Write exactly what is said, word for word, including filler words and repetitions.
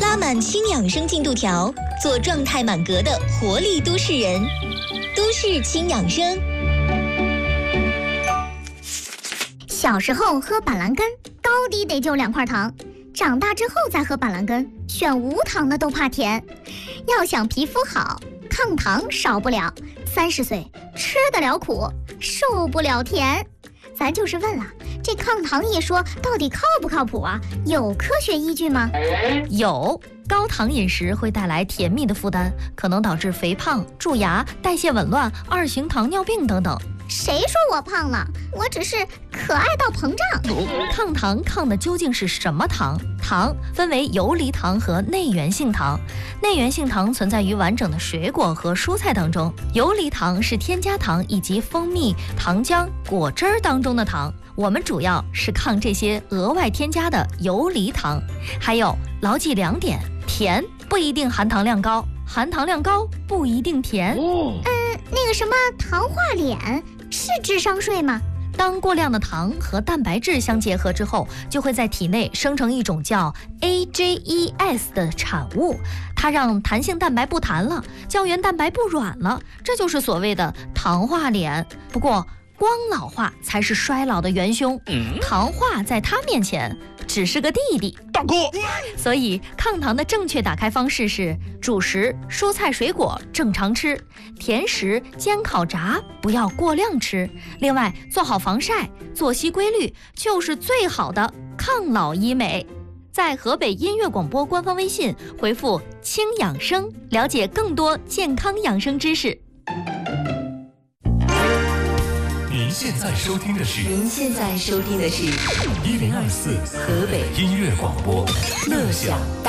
拉满轻养生进度条，做状态满格的活力都市人。都市轻养生。 小时候喝板蓝根，高低得就两块糖；长大之后再喝板蓝根，选无糖的都怕甜。要想皮肤好，抗糖少不了。三十岁吃得了苦，受不了甜。咱就是问了，这抗糖一说到底靠不靠谱啊？有科学依据吗？ 有，高糖饮食会带来甜蜜的负担，可能导致肥胖、蛀牙、代谢紊乱、二型糖尿病等等。 谁说我胖了？我只是可爱到膨胀。 抗糖抗的究竟是什么糖？糖分为游离糖和内源性糖。内源性糖存在于完整的水果和蔬菜当中，游离糖是添加糖以及蜂蜜、糖浆、果汁儿当中的糖。我们主要是抗这些额外添加的游离糖。还有，牢记两点：甜不一定含糖量高，含糖量高不一定甜。 嗯，那个什么糖化脸是智商税吗？ 当过量的糖和蛋白质相结合之后，就会在体内生成一种叫 A G E S 的产物，它让弹性蛋白不弹了，胶原蛋白不软了，这就是所谓的糖化脸。不过光老化才是衰老的元凶，糖化在它面前只是个弟弟。 大哥， 所以抗糖的正确打开方式是：主食、蔬菜、水果正常吃，甜食、煎烤炸不要过量吃。另外，做好防晒，作息规律就是最好的抗老医美。在河北音乐广播官方微信回复“轻养生”，了解更多健康养生知识。 您现在收听的是您现在收听的是一零二四河北音乐广播，乐享